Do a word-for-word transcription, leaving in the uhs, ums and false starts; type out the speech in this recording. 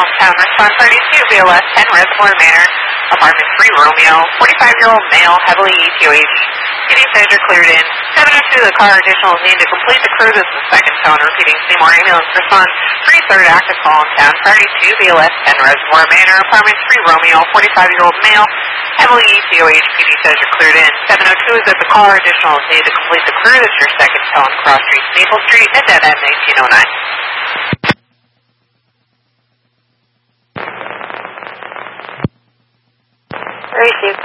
hometown. Respond thirty-two, B L S ten, Reservoir Manor, apartment three, Romeo, forty-five-year-old male, heavily E T O H. P D says you're cleared in. seven oh two, the car additional is needed to complete the crew. This is the second tone, repeating Seymour ambulance. Respond three, third active call hometown. Priority two, B L S ten, Reservoir Manor, apartment three, Romeo, forty-five-year-old male, heavily E T O H. P D says you're cleared in. seven oh two is that the car additional is needed to complete the crew. This is your second tone, Cross Street, Maple Street, at dead end eighteen oh nine. Receive.